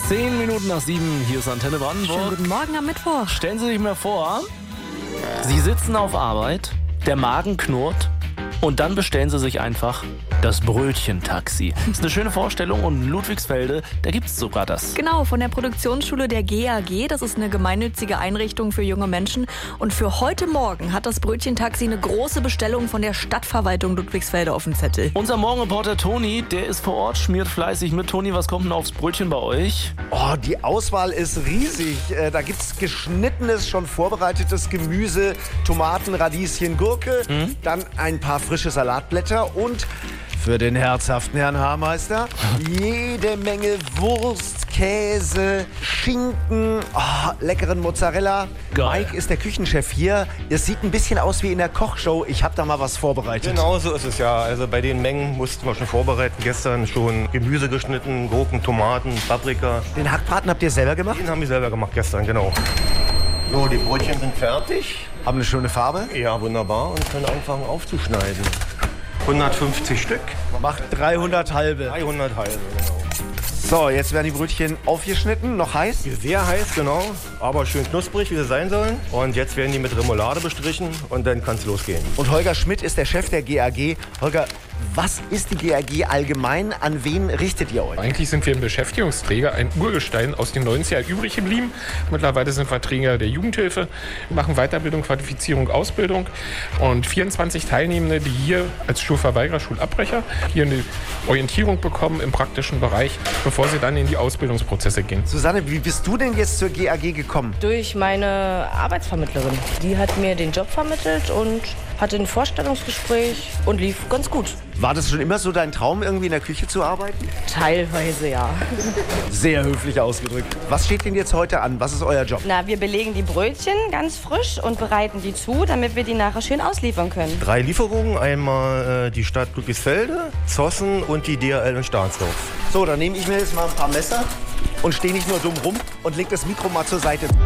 10 Minuten nach 7, hier ist Antenne Brandenburg. Schönen guten Morgen am Mittwoch. Stellen Sie sich mal vor, Sie sitzen auf Arbeit, der Magen knurrt und dann bestellen Sie sich einfach das Brötchentaxi. Ist eine schöne Vorstellung und in Ludwigsfelde, da gibt es sogar das. Genau, von der Produktionsschule der GAG. Das ist eine gemeinnützige Einrichtung für junge Menschen. Und für heute Morgen hat das Brötchentaxi eine große Bestellung von der Stadtverwaltung Ludwigsfelde auf dem Zettel. Unser Morgenreporter Toni, der ist vor Ort, schmiert fleißig mit. Toni, was kommt denn aufs Brötchen bei euch? Oh, die Auswahl ist riesig. Da gibt's geschnittenes, schon vorbereitetes Gemüse, Tomaten, Radieschen, Gurke, dann ein paar frische Salatblätter und für den herzhaften Herrn Haarmeister jede Menge Wurst, Käse, Schinken, leckeren Mozzarella. Geil. Mike ist der Küchenchef hier. Es sieht ein bisschen aus wie in der Kochshow. Ich habe da mal was vorbereitet. Genau so ist es ja. Also bei den Mengen mussten wir schon vorbereiten. Gestern schon Gemüse geschnitten, Gurken, Tomaten, Paprika. Den Hackbraten habt ihr selber gemacht? Den haben wir selber gemacht gestern, genau. So, die Brötchen sind fertig. Haben eine schöne Farbe. Ja, wunderbar. Und können anfangen aufzuschneiden. 150 Stück. Macht 300 halbe. 300 halbe, genau. So, jetzt werden die Brötchen aufgeschnitten, noch heiß. Sehr heiß, genau. Aber schön knusprig, wie sie sein sollen. Und jetzt werden die mit Remoulade bestrichen und dann kann es losgehen. Und Holger Schmidt ist der Chef der GAG. Holger, was ist die GAG allgemein? An wen richtet ihr euch? Eigentlich sind wir ein Beschäftigungsträger, ein Urgestein aus den 90ern übrig geblieben. Mittlerweile sind wir Träger der Jugendhilfe, machen Weiterbildung, Qualifizierung, Ausbildung. Und 24 Teilnehmende, die hier als Schulverweigerer, Schulabbrecher hier eine Orientierung bekommen im praktischen Bereich, bevor sie dann in die Ausbildungsprozesse gehen. Susanne, wie bist du denn jetzt zur GAG gekommen? Durch meine Arbeitsvermittlerin. Die hat mir den Job vermittelt und hatte ein Vorstellungsgespräch und lief ganz gut. War das schon immer so dein Traum, irgendwie in der Küche zu arbeiten? Teilweise ja. Sehr höflich ausgedrückt. Was steht denn jetzt heute an? Was ist euer Job? Na, wir belegen die Brötchen ganz frisch und bereiten die zu, damit wir die nachher schön ausliefern können. 3 Lieferungen. Einmal die Stadt Ludwigsfelde, Zossen und die DHL in Stahnsdorf. So, dann nehme ich mir jetzt mal ein paar Messer und stehe nicht nur dumm rum und leg das Mikro mal zur Seite.